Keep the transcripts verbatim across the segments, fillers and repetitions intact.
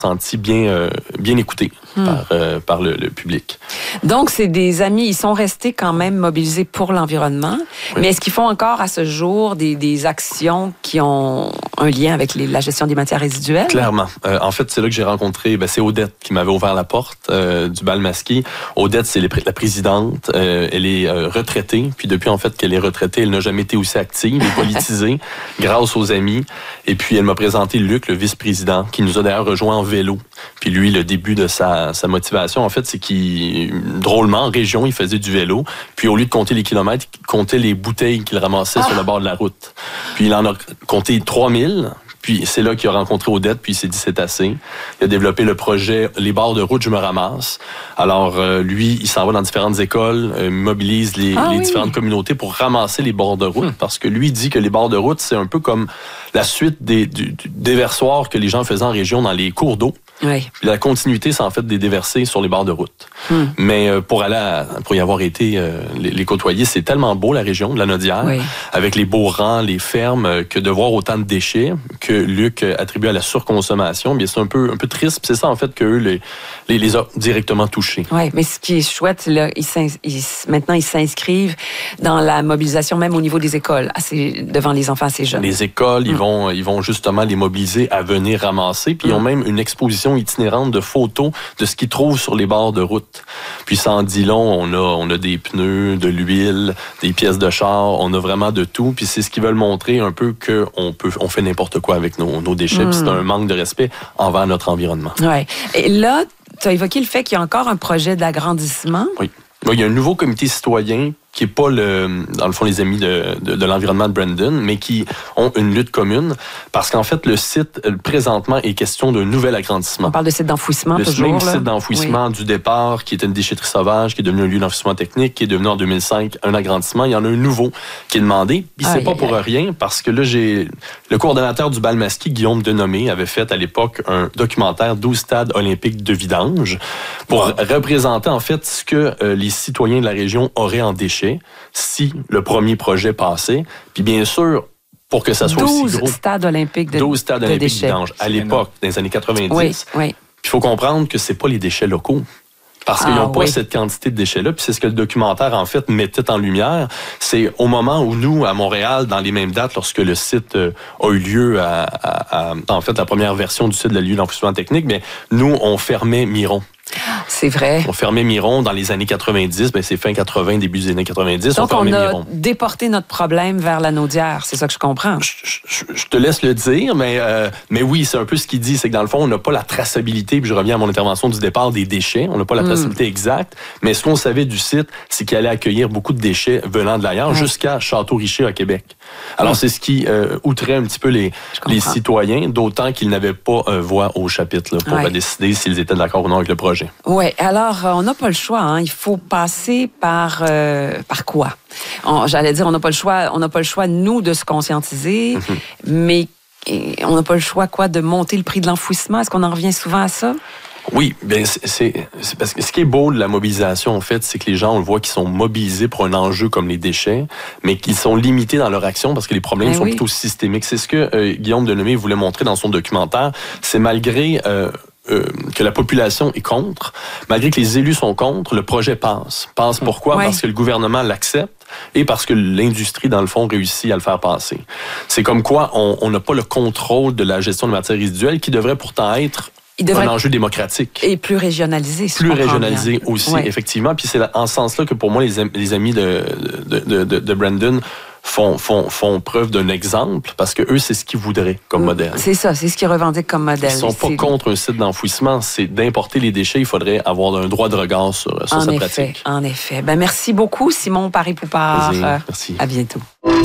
senti bien, euh, bien écouté hmm. par, euh, par le, le public. Donc, c'est des amis, ils sont restés quand même mobilisés pour l'environnement, oui. mais est-ce qu'ils font encore à ce jour des, des actions qui ont un lien avec les, la gestion des matières résiduelles? Clairement. Euh, en fait, c'est là que j'ai rencontré, ben, c'est Odette qui m'avait ouvert la porte euh, du bal masqué. Odette, c'est les, la présidente, euh, elle est euh, retraitée, puis depuis en fait qu'elle est retraitée, elle n'a jamais été aussi active et politisée grâce aux amis. Et puis, elle m'a présenté Luc, le vice-président, qui nous a d'ailleurs rejoint en vélo. Puis lui, le début de sa, sa motivation, en fait, c'est qu'il, drôlement, en région, il faisait du vélo. Puis au lieu de compter les kilomètres, il comptait les bouteilles qu'il ramassait ah. sur le bord de la route. Puis il en a compté trois mille. Puis c'est là qu'il a rencontré Odette, puis il s'est dit c'est assez. Il a développé le projet Les bords de route, je me ramasse. Alors euh, lui, il s'en va dans différentes écoles, euh, mobilise les, ah, les oui. différentes communautés pour ramasser les bords de route, hum. parce que lui dit que les bords de route, c'est un peu comme la suite des, du, du déversoir que les gens faisaient en région dans les cours d'eau. Oui. Puis la continuité, c'est en fait des déversés sur les bords de route. Hum. Mais euh, pour aller à, pour y avoir été euh, les, les côtoyer, c'est tellement beau la région de la Naudière, oui. avec les beaux rangs, les fermes, euh, que de voir autant de déchets que Luc euh, attribue à la surconsommation. Bien, c'est un peu un peu triste. Puis c'est ça en fait que eux les les, les a directement touchés. Oui, mais ce qui est chouette, là, ils, ils maintenant ils s'inscrivent dans la mobilisation même au niveau des écoles, assez, devant les enfants assez jeunes. Les écoles, hum. ils vont ils vont justement les mobiliser à venir ramasser. Puis hum. ils ont même une exposition itinérante de photos de ce qu'ils trouvent sur les bords de route. Puis ça en dit long, on a, on a des pneus, de l'huile, des pièces de char, on a vraiment de tout. Puis c'est ce qu'ils veulent montrer un peu qu'on peut, on fait n'importe quoi avec nos, nos déchets. Mmh. Puis c'est un manque de respect envers notre environnement. Ouais. Et là, tu as évoqué le fait qu'il y a encore un projet d'agrandissement. Oui. Il y a un nouveau comité citoyen qui n'est pas, le, dans le fond, les amis de, de, de l'environnement de Brandon, mais qui ont une lutte commune, parce qu'en fait, le site, présentement, est question d'un nouvel agrandissement. On parle de site d'enfouissement, le toujours. Le même là. site d'enfouissement oui. du départ, qui était une déchetterie sauvage, qui est devenu un lieu d'enfouissement technique, qui est devenu en deux mille cinq un agrandissement. Il y en a un nouveau qui est demandé. Puis c'est aïe, pas aïe, pour aïe. rien, parce que là, j'ai le coordonnateur du bal masqué, Guillaume Denomé, avait fait à l'époque un documentaire douze stades olympiques de vidange pour wow. représenter, en fait, ce que euh, les citoyens de la région auraient en déchets si le premier projet passait. Puis bien sûr, pour que ça soit aussi gros... douze stades olympiques de douze stades de olympiques déchets. de vidange. À l'époque, dans les années quatre-vingt-dix. Oui, oui. Puis il faut comprendre que c'est pas les déchets locaux. Parce qu'ils n'ont ah, pas oui. cette quantité de déchets-là. Puis c'est ce que le documentaire, en fait, mettait en lumière. C'est au moment où nous, à Montréal, dans les mêmes dates, lorsque le site euh, a eu lieu, à, à, à, en fait, la première version du site de la lieu d'enfouissement technique, mais nous, on fermait Miron. C'est vrai. On fermait Miron dans les années quatre-vingt-dix, ben c'est fin quatre-vingts, début des années quatre-vingt-dix. Donc, on, on a Miron. déporté notre problème vers la Naudière, c'est ça que je comprends. Je, je, je te laisse le dire, mais, euh, mais oui, c'est un peu ce qu'il dit, c'est que dans le fond, on n'a pas la traçabilité, puis je reviens à mon intervention du départ des déchets, on n'a pas la traçabilité mm. exacte, mais ce qu'on savait du site, c'est qu'il allait accueillir beaucoup de déchets venant de l'ailleurs, ouais. jusqu'à Château-Richer à Québec. Alors, ouais. c'est ce qui euh, outrait un petit peu les, les citoyens, d'autant qu'ils n'avaient pas euh, voix au chapitre là, pour ouais. décider s'ils étaient d'accord ou non avec le projet. Oui, alors on n'a pas le choix. Hein. Il faut passer par euh, par quoi? On, j'allais dire, on n'a pas le choix. On n'a pas le choix nous de se conscientiser, mm-hmm. mais on n'a pas le choix quoi de monter le prix de l'enfouissement. Est-ce qu'on en revient souvent à ça? Oui, bien c'est, c'est, c'est parce que ce qui est beau de la mobilisation, en fait, c'est que les gens, on le voit, qu'ils sont mobilisés pour un enjeu comme les déchets, mais qu'ils sont limités dans leur action parce que les problèmes ben sont oui. plutôt systémiques. C'est ce que euh, Guillaume Denomé voulait montrer dans son documentaire. C'est malgré euh, Euh, que la population est contre, malgré que les élus sont contre, le projet passe. Passe pourquoi? Ouais. Parce que le gouvernement l'accepte et parce que l'industrie, dans le fond, réussit à le faire passer. C'est comme quoi on n'a pas le contrôle de la gestion de matières résiduelles qui devrait pourtant être un enjeu démocratique. Et plus régionalisé. Si plus régionalisé bien. aussi, ouais. effectivement. Puis c'est en ce sens-là que pour moi, les, les amis de, de, de, de, de Brandon Font, font, font preuve d'un exemple parce que eux, c'est ce qu'ils voudraient comme modèle. C'est ça, c'est ce qu'ils revendiquent comme modèle. Ils sont pas c'est... contre un site d'enfouissement, c'est d'importer les déchets. Il faudrait avoir un droit de regard sur, sur en cette effet, pratique. En effet. Ben, merci beaucoup, Simon Paré-Poupard. Euh, merci. À bientôt.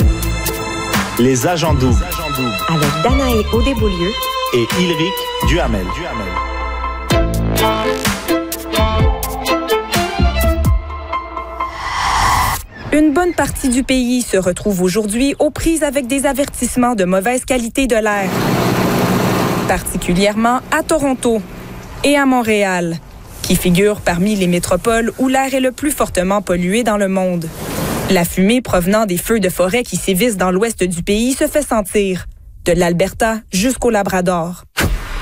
Les agents doubles. Avec Danae Audébeaulieu et Ilric Duhamel. Duhamel. Une bonne partie du pays se retrouve aujourd'hui aux prises avec des avertissements de mauvaise qualité de l'air, particulièrement à Toronto et à Montréal, qui figurent parmi les métropoles où l'air est le plus fortement pollué dans le monde. La fumée provenant des feux de forêt qui sévissent dans l'ouest du pays se fait sentir, de l'Alberta jusqu'au Labrador.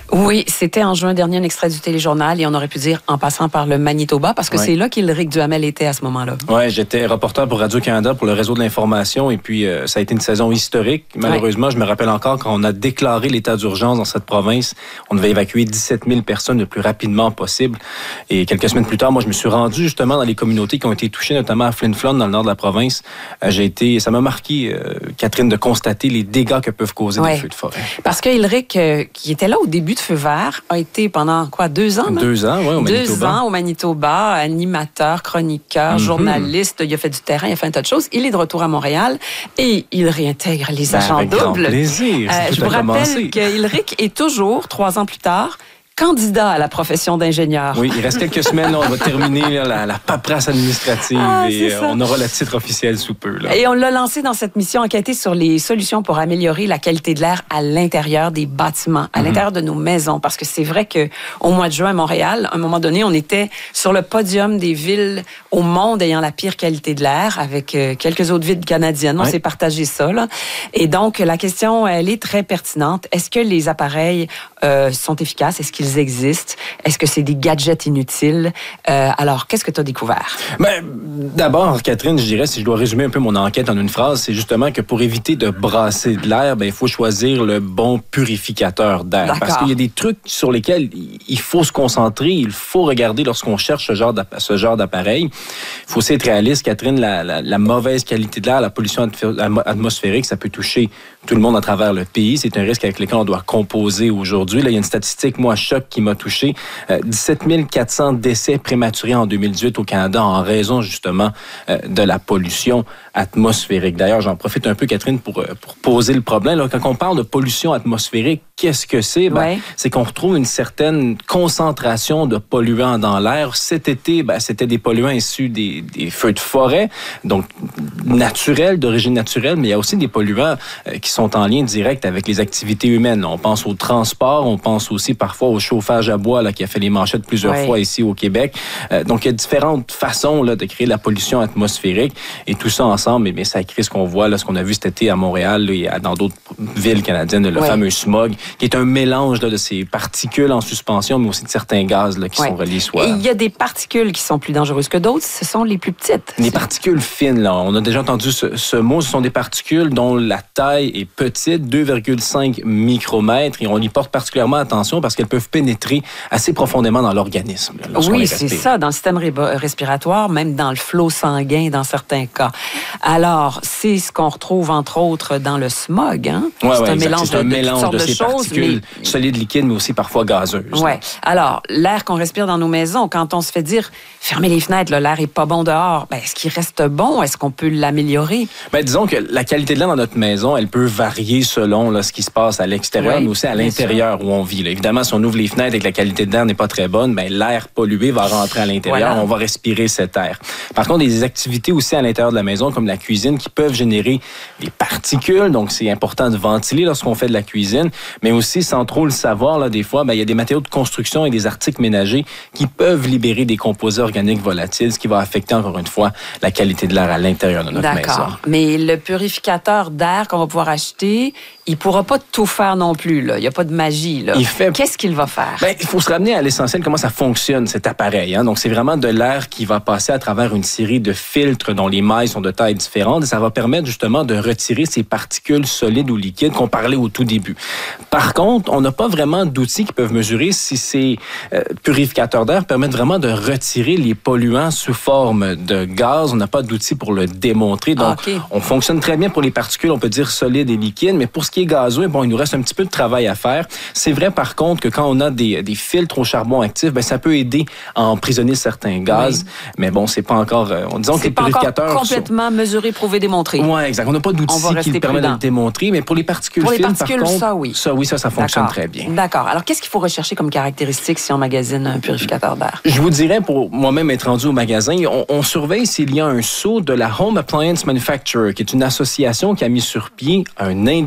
Oui, c'était en juin dernier un extrait du téléjournal et on aurait pu dire en passant par le Manitoba parce que ouais. c'est là qu'Ilric Duhamel était à ce moment-là. Oui, j'étais reporter pour Radio-Canada pour le réseau de l'information et puis euh, ça a été une saison historique. Malheureusement, ouais. je me rappelle encore quand on a déclaré l'état d'urgence dans cette province, on devait évacuer dix-sept mille personnes le plus rapidement possible. Et quelques semaines plus tard, moi, je me suis rendu justement dans les communautés qui ont été touchées, notamment à Flin Flon, dans le nord de la province. Euh, j'ai été, ça m'a marqué, euh, Catherine, de constater les dégâts que peuvent causer ouais. des feux de forêt. Parce que Ilric, euh, qui était là au début de Feu vert, a été pendant quoi, deux ans? Non? Deux ans, oui, au Manitoba. Deux ans au Manitoba, animateur, chroniqueur, mm-hmm. journaliste. Il a fait du terrain, il a fait un tas de choses. Il est de retour à Montréal et il réintègre les agents ben, avec doubles. Grand plaisir. Euh, je vous rappelle qu'Ilric est toujours, trois ans plus tard, candidat à la profession d'ingénieur. Oui, il reste quelques semaines, là, on va terminer là, la, la paperasse administrative ah, et euh, on aura le titre officiel sous peu. Là. Et on l'a lancé dans cette mission enquêter sur les solutions pour améliorer la qualité de l'air à l'intérieur des bâtiments, à mm-hmm. l'intérieur de nos maisons. Parce que c'est vrai qu'au mois de juin à Montréal, à un moment donné, on était sur le podium des villes au monde ayant la pire qualité de l'air avec euh, quelques autres villes canadiennes. On ouais. s'est partagé ça. Là. Et donc, la question, elle est très pertinente. Est-ce que les appareils euh, sont efficaces? Est-ce qu'ils existent? Est-ce que c'est des gadgets inutiles? Euh, alors, qu'est-ce que tu as découvert? Ben, d'abord, Catherine, je dirais, si je dois résumer un peu mon enquête en une phrase, c'est justement que pour éviter de brasser de l'air, ben, il faut choisir le bon purificateur d'air. D'accord. Parce qu'il y a des trucs sur lesquels il faut se concentrer, il faut regarder lorsqu'on cherche ce genre, ce genre d'appareil. Il faut aussi être réaliste, Catherine, la, la, la mauvaise qualité de l'air, la pollution atmosphérique, ça peut toucher tout le monde à travers le pays. C'est un risque avec lequel on doit composer aujourd'hui. Là, il y a une statistique, moi, choc, qui m'a touché. Euh, dix-sept mille quatre cents décès prématurés en deux mille dix-huit au Canada en raison, justement, euh, de la pollution atmosphérique. D'ailleurs, j'en profite un peu, Catherine, pour, pour poser le problème. Là, quand on parle de pollution atmosphérique, qu'est-ce que c'est? Ben, ouais. C'est qu'on retrouve une certaine concentration de polluants dans l'air. Cet été, ben, c'était des polluants issus des, des feux de forêt, donc naturels, d'origine naturelle, mais il y a aussi des polluants euh, qui sont en lien direct avec les activités humaines. On pense au transport, on pense aussi parfois au chauffage à bois là, qui a fait les manchettes plusieurs ouais. fois ici au Québec. Euh, donc, il y a différentes façons là, de créer la pollution atmosphérique et tout ça ensemble, mais ça crée ce qu'on voit, là, ce qu'on a vu cet été à Montréal là, et dans d'autres villes canadiennes, le ouais. fameux smog, qui est un mélange là, de ces particules en suspension, mais aussi de certains gaz là, qui ouais. sont reliés soit... Et il y a des particules qui sont plus dangereuses que d'autres, ce sont les plus petites. Les particules fines, là, on a déjà entendu ce, ce mot, ce sont des particules dont la taille est petite, deux virgule cinq micromètres, et on y porte particulièrement attention parce qu'elles peuvent pénétrer assez profondément dans l'organisme. Là, oui, c'est ça, dans le système respiratoire, même dans le flot sanguin dans certains cas. Alors, c'est ce qu'on retrouve entre autres dans le smog. Hein? Ouais, c'est ouais, un exact. mélange c'est un de, mélange de, de, de ces choses, particules mais... solides, liquides, mais aussi parfois gazeuses. Oui. Alors, l'air qu'on respire dans nos maisons, quand on se fait dire « fermez les fenêtres, là, l'air est pas bon dehors », ben, est-ce qu'il reste bon? Est-ce qu'on peut l'améliorer? Ben, disons que la qualité de l'air dans notre maison, elle peut varier selon là, ce qui se passe à l'extérieur, oui, mais aussi à l'intérieur sûr. Où on vit. Là. Évidemment, si on ouvre les fenêtres et que la qualité de l'air n'est pas très bonne, ben, l'air pollué va rentrer à l'intérieur, voilà. On va respirer cet air. Par contre, il y a des activités aussi à l'intérieur de la maison, comme la cuisine, qui peuvent générer des particules, donc c'est important de ventiler lorsqu'on fait de la cuisine, mais aussi, sans trop le savoir, là, des fois, ben, il y a des matériaux de construction et des articles ménagers qui peuvent libérer des composés organiques volatiles, ce qui va affecter, encore une fois, la qualité de l'air à l'intérieur de notre D'accord. maison. D'accord, mais le purificateur d'air qu'on va pouvoir acheter, il ne pourra pas tout faire non plus. Là. Il n'y a pas de magie. Là. Il fait... Qu'est-ce qu'il va faire? Ben, il faut se ramener à l'essentiel, comment ça fonctionne, cet appareil. Hein? Donc, c'est vraiment de l'air qui va passer à travers une série de filtres dont les mailles sont de tailles différentes et ça va permettre justement de retirer ces particules solides ou liquides qu'on parlait au tout début. Par contre, on n'a pas vraiment d'outils qui peuvent mesurer si ces euh, purificateurs d'air permettent vraiment de retirer les polluants sous forme de gaz. On n'a pas d'outils pour le démontrer. Donc, ah, okay. on fonctionne très bien pour les particules, on peut dire solides et liquides, mais pour ce qui est gazeux, bon, il nous reste un petit peu de travail à faire. C'est vrai, par contre, que quand on a des, des filtres au charbon actif, ben, ça peut aider à emprisonner certains gaz. Oui. Mais bon, c'est pas encore... Euh, disons que les purificateurs... C'est pas complètement sont... mesuré, prouvé, démontré. Oui, exact. On n'a pas d'outils qui permettent de le démontrer, mais pour les particules pour les fines, particules, par contre... ça, oui. Ça, oui, ça, ça fonctionne très bien. D'accord. Alors, qu'est-ce qu'il faut rechercher comme caractéristique si on magasine un purificateur d'air? Je vous dirais, pour moi-même être rendu au magasin, on, on surveille s'il y a un sceau de la Home Appliance Manufacturer, qui est une association qui a mis sur pied un indicateur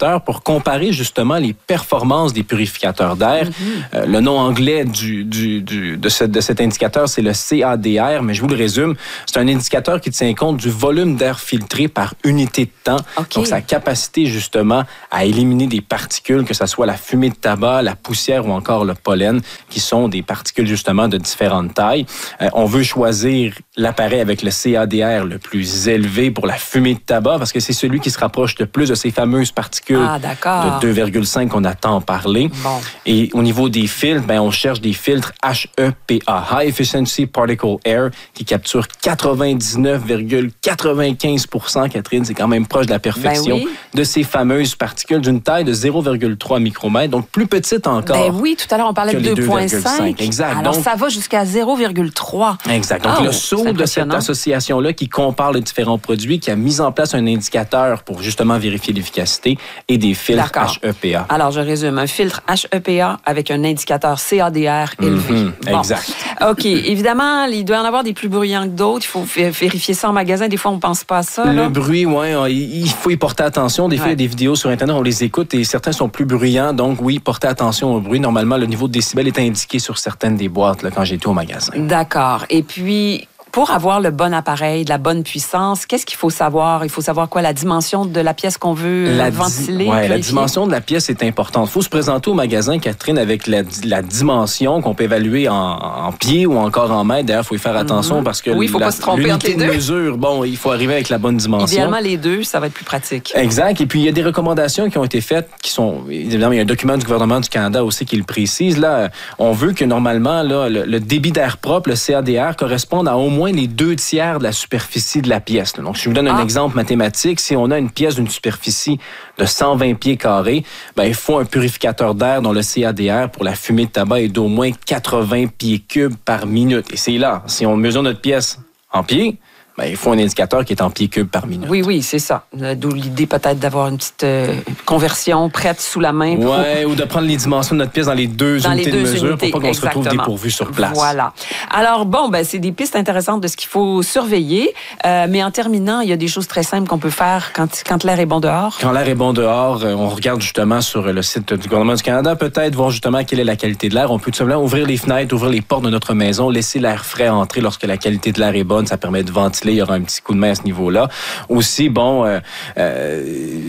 purificateurs pour comparer justement les performances des purificateurs d'air. Mm-hmm. Euh, le nom anglais du, du, du, de, ce, de cet indicateur, c'est le C A D R, mais je vous le résume. C'est un indicateur qui tient compte du volume d'air filtré par unité de temps. Okay. Donc, sa capacité justement à éliminer des particules, que ce soit la fumée de tabac, la poussière ou encore le pollen, qui sont des particules justement de différentes tailles. Euh, on veut choisir l'appareil avec le C A D R le plus élevé pour la fumée de tabac parce que c'est celui qui se rapproche le plus de ces fameuses particules ah, de deux virgule cinq qu'on a tant parlé. Bon. Et au niveau des filtres, ben, on cherche des filtres H E P A, High Efficiency Particle Air, qui capturent quatre-vingt-dix-neuf virgule quatre-vingt-quinze pour cent, Catherine, c'est quand même proche de la perfection, ben oui. de ces fameuses particules d'une taille de zéro virgule trois micromètres, donc plus petite encore. Ben oui, tout à l'heure, on parlait de deux virgule cinq. Exact. Alors, donc, ça va jusqu'à zéro virgule trois. Exact. Donc, oh, le saut de cette association-là qui compare les différents produits, qui a mis en place un indicateur pour justement vérifier l'efficacité et des filtres H E P A. Alors, je résume. Un filtre H E P A avec un indicateur C A D R élevé. Mm-hmm. Bon. Exact. OK. Évidemment, il doit y en avoir des plus bruyants que d'autres. Il faut vérifier ça en magasin. Des fois, on ne pense pas à ça. Le là. bruit, oui, il faut y porter attention. Des fois, il y a des vidéos sur Internet, on les écoute et certains sont plus bruyants. Donc, oui, portez attention au bruit. Normalement, le niveau de décibel est indiqué sur certaines des boîtes là, quand j'étais au magasin. D'accord. Et puis, pour avoir le bon appareil, de la bonne puissance, qu'est-ce qu'il faut savoir? Il faut savoir quoi? La dimension de la pièce qu'on veut la ventiler? Di- ouais, la dimension de la pièce est importante. Il faut se présenter au magasin, Catherine, avec la, la dimension qu'on peut évaluer en, en pieds ou encore en mètres. D'ailleurs, il faut y faire attention mm-hmm. parce que oui, il faut la, pas se tromper entre les deux. De mesure, bon, il faut arriver avec la bonne dimension. Idéalement, les deux, ça va être plus pratique. Exact. Et puis, il y a des recommandations qui ont été faites, qui sont, évidemment, il y a un document du gouvernement du Canada aussi qui le précise. Là, on veut que normalement, là, le, le débit d'air propre, le C A D R, corresponde à au moins les deux tiers de la superficie de la pièce. Donc, si je vous donne un ah. exemple mathématique, si on a une pièce d'une superficie de cent vingt pieds carrés, ben, il faut un purificateur d'air dont le C A D R pour la fumée de tabac est d'au moins quatre-vingts pieds cubes par minute. Et c'est là, si on mesure notre pièce en pieds, ben, il faut un indicateur qui est en pieds cubes par minute. Oui, oui, c'est ça. D'où l'idée peut-être d'avoir une petite euh, conversion prête sous la main. Pour... Oui, ou de prendre les dimensions de notre pièce dans les deux dans unités les deux de mesure unités, pour pas qu'on exactement. se retrouve dépourvu sur place. Voilà. Alors, bon, ben, c'est des pistes intéressantes de ce qu'il faut surveiller. Euh, mais en terminant, il y a des choses très simples qu'on peut faire quand, quand l'air est bon dehors. Quand l'air est bon dehors, on regarde justement sur le site du gouvernement du Canada, peut-être voir justement quelle est la qualité de l'air. On peut tout simplement ouvrir les fenêtres, ouvrir les portes de notre maison, laisser l'air frais entrer lorsque la qualité de l'air est bonne. Ça permet de ventiler. Il y aura un petit coup de main à ce niveau-là. Aussi, bon, euh, euh,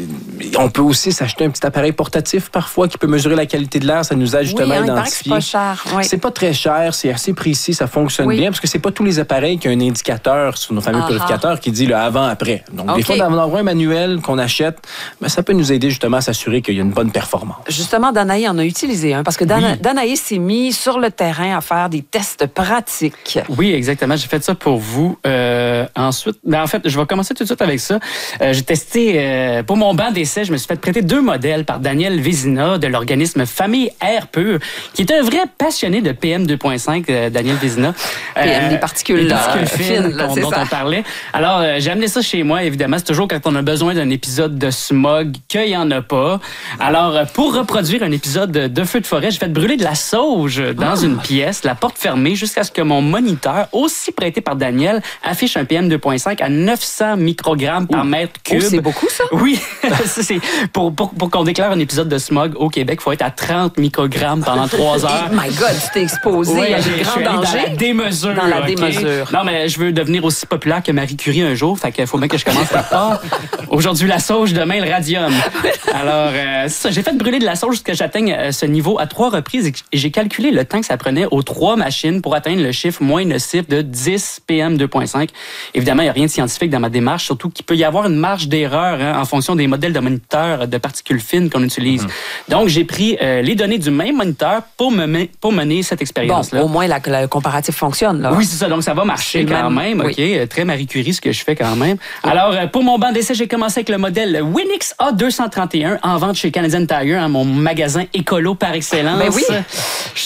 on peut aussi s'acheter un petit appareil portatif parfois qui peut mesurer la qualité de l'air. Ça nous aide justement oui, hein, à identifier. Il paraît que c'est pas cher. Oui. C'est pas très cher, c'est assez précis, ça fonctionne oui. bien parce que c'est pas tous les appareils qui ont un indicateur sur nos fameux ah purificateurs ah. qui dit le avant-après. Donc, okay. des fois, d'avoir un manuel qu'on achète, ben, ça peut nous aider justement à s'assurer qu'il y a une bonne performance. Justement, Danae en a utilisé un parce que Dana, oui. Danae s'est mis sur le terrain à faire des tests pratiques. Oui, exactement. J'ai fait ça pour vous. Euh, ensuite, ben, en fait, je vais commencer tout de suite avec ça. Euh, j'ai testé, euh, pour mon banc d'essai, je me suis fait prêter deux modèles par Daniel Vézina de l'organisme Famille Air Pur, qui est un vrai passionné de P M deux virgule cinq, euh, Daniel Vézina. P M, euh, des particules, les particules fines, fines là, dont, dont ça. on parlait. Alors, euh, j'ai amené ça chez moi, évidemment. C'est toujours quand on a besoin d'un épisode de smog qu'il n'y en a pas. Alors, euh, pour reproduire un épisode de, de feu de forêt, j'ai fait brûler de la sauge dans oh. une pièce, la porte fermée, jusqu'à ce que mon moniteur, aussi prêté par Daniel, affiche un P M deux virgule cinq à neuf cents microgrammes par mètre cube. Oh, c'est beaucoup, ça? Oui. ça, c'est pour, pour, pour qu'on déclare un épisode de smog au Québec, il faut être à trente microgrammes pendant trois heures. Oh my God, tu t'es exposé oui, à des grands dangers. Dans la démesure. Dans la okay? démesure. Non, mais je veux devenir aussi populaire que Marie Curie un jour, fait qu'il faut bien que je commence quelque part. Aujourd'hui, la sauge, demain, le radium. Alors, euh, c'est ça, j'ai fait brûler de la sauge jusqu'à ce que j'atteigne euh, ce niveau à trois reprises et j'ai calculé le temps que ça prenait aux trois machines pour atteindre le chiffre moins nocif de dix P M deux virgule cinq. Évidemment, il n'y a rien de scientifique dans ma démarche, surtout qu'il peut y avoir une marge d'erreur hein, en fonction des modèles de moniteurs de particules fines qu'on utilise. Mm-hmm. Donc, j'ai pris euh, les données du même moniteur pour, me, pour mener cette expérience-là. Bon, au moins, la, la, le comparatif fonctionne. Là. Oui, c'est ça. Donc, ça va marcher quand même. même. Oui. OK, très Marie Curie, ce que je fais quand même. Oui. Alors, euh, pour mon banc d'essai, j'ai commencé avec le modèle Winix A deux cent trente et un en vente chez Canadian Tire, hein, mon magasin écolo par excellence. Ben oui. Je suis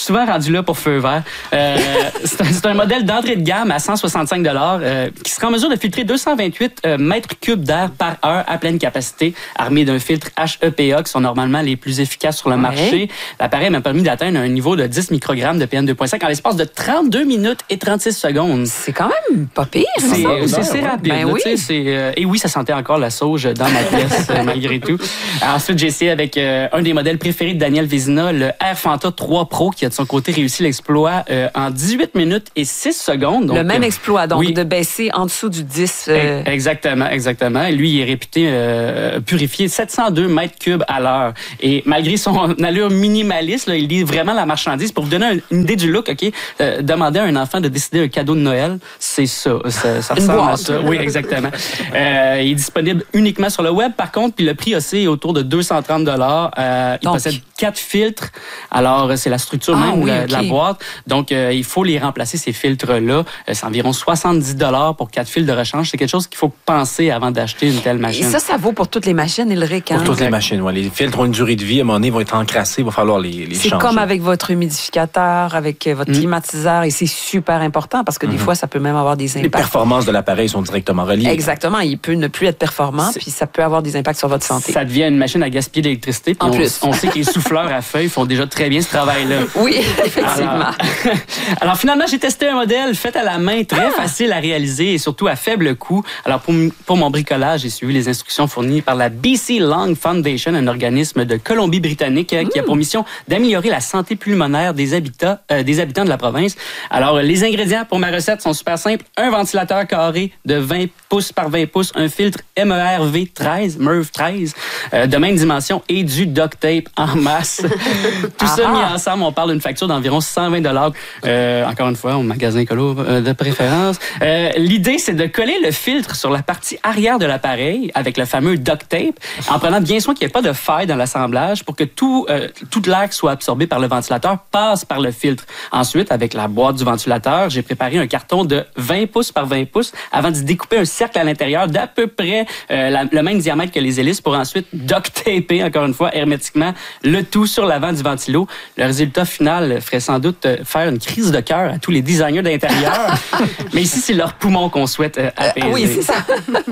suis souvent rendu là pour feu vert. Euh, c'est, un, c'est un modèle d'entrée de gamme à cent soixante-cinq dollars euh, qui sera en mesure de filtrer deux cent vingt-huit euh, mètres cubes d'air par heure à pleine capacité, armé d'un filtre H E P A qui sont normalement les plus efficaces sur le ouais. marché. L'appareil m'a permis d'atteindre un niveau de dix microgrammes de P M deux virgule cinq en l'espace de trente-deux minutes et trente-six secondes. C'est quand même pas pire. C'est, ça. c'est, c'est rapide. Ben là, oui. C'est, euh, et oui, ça sentait encore la sauge dans ma pièce, euh, malgré tout. Ensuite, j'ai essayé avec euh, un des modèles préférés de Daniel Vézina, le Air Fanta trois Pro, qui a de son côté réussi l'exploit euh, en dix-huit minutes et six secondes. Donc, le même euh, exploit, donc oui. de baisser en dessous du dix. Euh... Exactement, exactement. Et lui, il est réputé euh, purifier sept cent deux mètres cubes à l'heure. Et malgré son allure minimaliste, là, il lit vraiment la marchandise. Pour vous donner une idée du look, OK, euh, demander à un enfant de décider un cadeau de Noël, c'est ça. Ça, ça ressemble à ça. Oui, exactement. Euh, il est disponible uniquement sur le web, par contre, puis le prix aussi est autour de deux cent trente dollars. Euh, il donc, possède quatre filtres. Alors, c'est la structure ah, même oui, de, okay. de la boîte. Donc, euh, il faut les remplacer, ces filtres-là. Euh, c'est environ soixante-dix dollars pour quatre fils de rechange. C'est quelque chose qu'il faut penser avant d'acheter une telle machine. Et ça, ça vaut pour toutes les machines, Ulrich. Hein? Pour toutes les machines, oui. Les filtres ont une durée de vie. À un moment donné, ils vont être encrassés. Il va falloir les, les c'est changer. C'est comme avec votre humidificateur, avec votre mmh. climatiseur. Et c'est super important parce que mmh. des fois, ça peut même avoir des impacts. Les performances de l'appareil sont directement reliées. Exactement. Il peut ne plus être performant, c'est... puis ça peut avoir des impacts sur votre santé. Ça devient une machine à gaspiller d'électricité. En on, plus. On sait que les souffleurs à feuilles font déjà très bien ce travail-là. Oui, effectivement. Alors, alors finalement, j'ai testé un modèle fait à la main, très ah. facile à réaliser et surtout à faible coût. Alors pour, pour mon bricolage, j'ai suivi les instructions fournies par la B C Lung Foundation, un organisme de Colombie-Britannique mmh. qui a pour mission d'améliorer la santé pulmonaire des habitants, euh, des habitants de la province. Alors les ingrédients pour ma recette sont super simples. Un ventilateur carré de vingt pouces par vingt pouces, un filtre M E R V treize, M E R V treize, euh, de même dimension et du duct tape en masse. Tout ça mis ensemble, on parle d'une facture d'environ cent vingt dollars. Euh, encore une fois, au magasin Colo euh, de préférence. Euh, l'idée, c'est de coller le filtre sur la partie arrière de l'appareil avec le fameux duct tape, en prenant bien soin qu'il n'y ait pas de faille dans l'assemblage pour que tout, euh, tout l'air qui soit absorbé par le ventilateur passe par le filtre. Ensuite, avec la boîte du ventilateur, j'ai préparé un carton de vingt pouces par vingt pouces avant d'y découper un cercle à l'intérieur d'à peu près euh, la, le même diamètre que les hélices pour ensuite duct taper, encore une fois, hermétiquement, le tout sur l'avant du ventilo. Le résultat final ferait sans doute faire une crise de cœur à tous les designers d'intérieur. Mais ici, c'est leur poumon qu'on souhaite euh, apaiser. Euh, oui, c'est ça.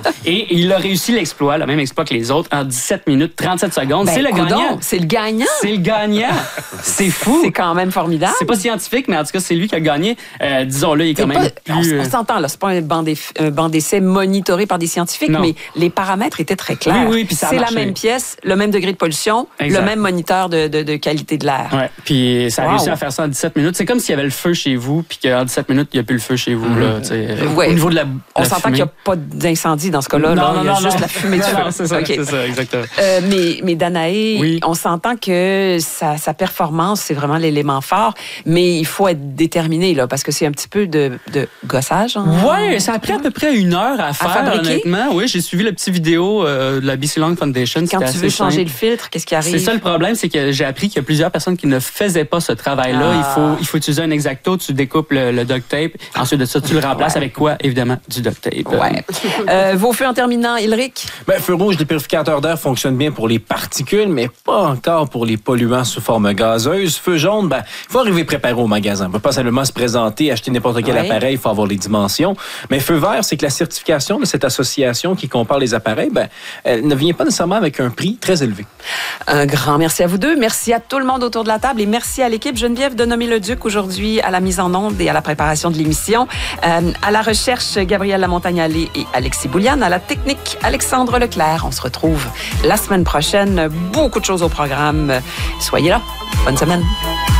Et il a réussi l'exploit, le même exploit que les autres, en dix-sept minutes trente-sept secondes. Ben, c'est le coudonc, gagnant. C'est le gagnant. C'est le gagnant. C'est fou. C'est quand même formidable. C'est pas scientifique, mais en tout cas, c'est lui qui a gagné. Euh, disons-le, il est quand c'est même pas, plus... On, on s'entend, là. C'est pas un banc, d'eff, un banc d'essai monitoré par des scientifiques, non. mais les paramètres étaient très clairs. Oui, oui, puis ça a c'est marché. La même pièce, le même degré de pollution, exact. Le même moniteur de, de, de qualité de l'air. Ouais. Puis ça a wow. réussi à faire ça en dix-sept minutes. C'est comme s'il y avait le feu chez vous, puis qu'en dix-sept minutes, il n'y a plus le feu chez vous. Mm-hmm. Là, euh, ouais. Au niveau de la, on la s'entend fumée. qu'il n'y a pas d'incendie dans ce cas-là. Non, là. non, il y a non, juste non. la fumée du feu. Non, c'est ça, okay. c'est ça, exactement. Euh, mais, mais Danae, oui. on s'entend que sa, sa performance, c'est vraiment l'élément fort, mais il faut être déterminé, là, parce que c'est un petit peu de, de gossage. Hein? Oui, ça a pris à peu près une heure à faire, à fabriquer. Honnêtement. Oui, j'ai suivi le petit vidéo euh, de la B C Lung Foundation. Quand tu veux changer simple. le filtre, qu'est-ce qui arrive? C'est ça le problème, c'est que j'ai appris qu'il y a plusieurs personnes qui ne faisaient pas ce travail-là. Ah. Il faut, il faut utiliser un X-Acto, tu découpes le, le duct tape. Ensuite de ça, tu le remplaces ouais. avec quoi? Évidemment, du duct tape. Ouais. euh, vos feux en terminant, Ulrich? Ben, feu rouge, les purificateurs d'air fonctionnent bien pour les particules, mais pas encore pour les polluants sous forme gazeuse. Feu jaune, ben, il faut arriver préparé au magasin. On ne peut pas simplement se présenter, acheter n'importe quel ouais. appareil, il faut avoir les dimensions. Mais feu vert, c'est que la certification de cette association qui compare les appareils, ben, elle ne vient pas nécessairement avec un prix très élevé. Un grand merci à vous deux. Merci à tout le monde autour de la table et merci à l'équipe Geneviève de Nommé-le-Duc aujourd'hui à la mise en onde et à la préparation de l'émission. Euh, à la recherche, Gabrielle Lamontagne-Allé et Alexis Bouliane. À la technique, Alexandre Leclerc. On se retrouve la semaine prochaine. Beaucoup de choses au programme. Soyez là. Bonne semaine.